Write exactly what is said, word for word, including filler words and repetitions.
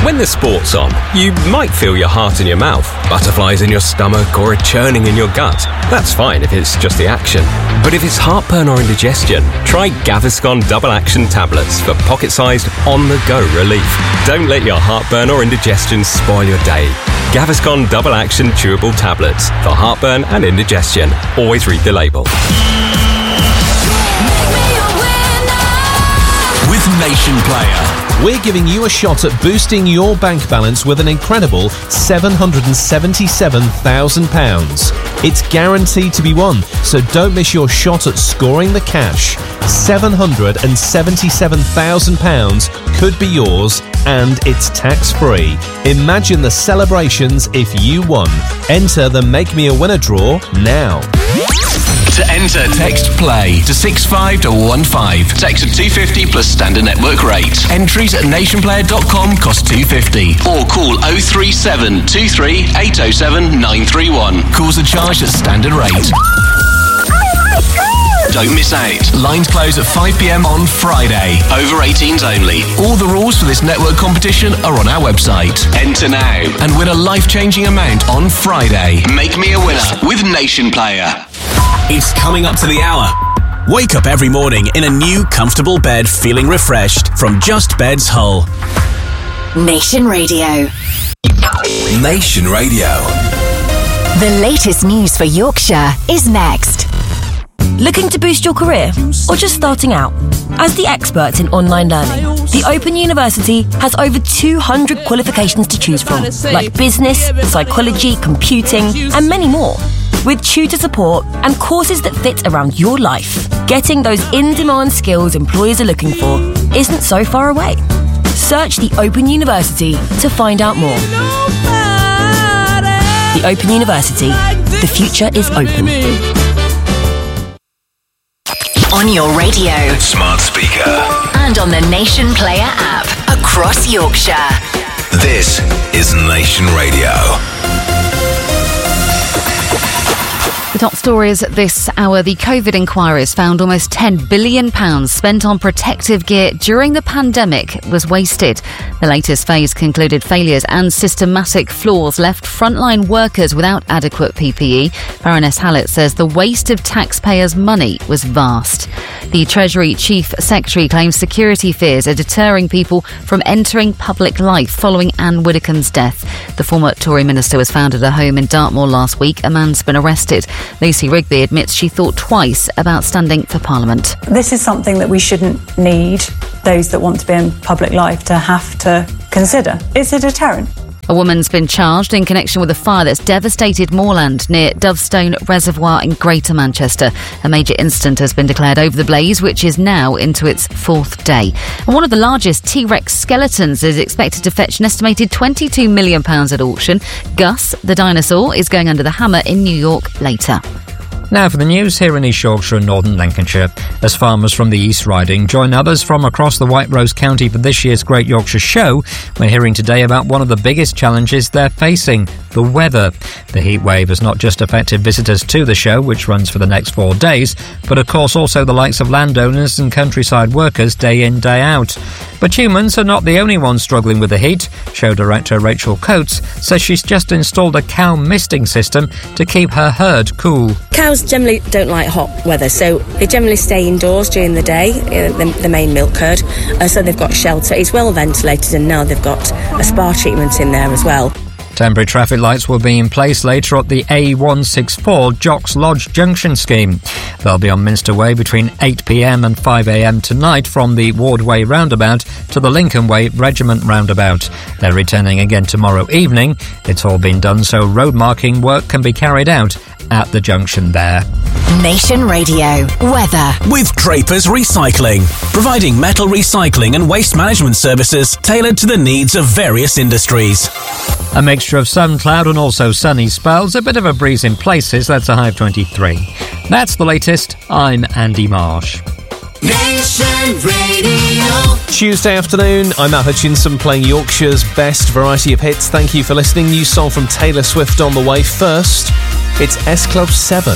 When the sport's on, you might feel your heart in your mouth, butterflies in your stomach, or a churning in your gut. That's fine if it's just the action. But if it's heartburn or indigestion, try Gaviscon Double Action Tablets for pocket-sized, on-the-go relief. Don't let your heartburn or indigestion spoil your day. Gaviscon Double Action Chewable Tablets for heartburn and indigestion. Always read the label. With Nation Player, we're giving you a shot at boosting your bank balance with an incredible seven hundred seventy-seven thousand pounds. It's guaranteed to be won, so don't miss your shot at scoring the cash. seven hundred seventy-seven thousand pounds could be yours, and it's tax-free. Imagine the celebrations if you won. Enter the Make Me a Winner draw now. To enter, text PLAY to six five one five. Text at two fifty plus standard network rate. Entries at nationplayer dot com cost two fifty. Or call oh three seven two three eight oh seven nine three one. Calls are charged at standard rate. Don't miss out. Lines close at five p m on Friday. Over eighteens only. All the rules for this network competition are on our website. Enter now and win a life-changing amount on Friday. Make me a winner with Nation Player. It's coming up to the hour. Wake up every morning in a new, comfortable bed feeling refreshed from Just Beds Hull. Nation Radio. Nation Radio. The latest news for Yorkshire is next. Looking to boost your career or just starting out? As the experts in online learning, the Open University has over two hundred qualifications to choose from, like business, psychology, computing, and many more. With tutor support and courses that fit around your life, getting those in-demand skills employers are looking for isn't so far away. Search the Open University to find out more. The Open University. The future is open. On your radio, Smart speaker, and on the Nation Player app across Yorkshire. This is Nation Radio. The top stories this hour. The COVID inquiries found almost ten billion pounds spent on protective gear during the pandemic was wasted. The latest phase concluded failures and systematic flaws left frontline workers without adequate P P E. Baroness Hallett says the waste of taxpayers' money was vast. The Treasury Chief Secretary claims security fears are deterring people from entering public life following Anne Widdecombe's death. The former Tory minister was found at a home in Dartmoor last week. A man's been arrested. Lucy Rigby admits she thought twice about standing for Parliament. This is something that we shouldn't need those that want to be in public life to have to consider. It's a deterrent. A woman's been charged in connection with a fire that's devastated moorland near Dovestone Reservoir in Greater Manchester. A major incident has been declared over the blaze, which is now into its fourth day. And one of the largest T-Rex skeletons is expected to fetch an estimated twenty-two million pounds at auction. Gus, the dinosaur, is going under the hammer in New York later. Now for the news here in East Yorkshire and Northern Lincolnshire. As farmers from the East Riding join others from across the White Rose County for this year's Great Yorkshire Show, we're hearing today about one of the biggest challenges they're facing, the weather. The heat wave has not just affected visitors to the show, which runs for the next four days, but of course also the likes of landowners and countryside workers day in, day out. But humans are not the only ones struggling with the heat. Show director Rachel Coates says she's just installed a cow misting system to keep her herd cool. Cows generally don't like hot weather, so they generally stay indoors during the day, uh, the, the main milk herd, uh, so they've got shelter. It's well ventilated, and now they've got a spa treatment in there as well. Temporary traffic lights will be in place later at the A one sixty-four Jocks Lodge Junction scheme. They'll be on Minster Way between eight p m and five a m tonight from the Ward Way roundabout to the Lincoln Way Regiment roundabout. They're returning again tomorrow evening. It's all been done so road marking work can be carried out at the junction there. Nation Radio weather with Drapers Recycling, providing metal recycling and waste management services tailored to the needs of various industries. A mixture of sun, cloud and also sunny spells, a bit of a breeze in places. That's a high of twenty-three. That's the latest. I'm Andy Marsh. Nation Radio. Tuesday afternoon, I'm Matt Hutchinson playing Yorkshire's best variety of hits. Thank you for listening. New song from Taylor Swift on the way. First, it's S Club seven.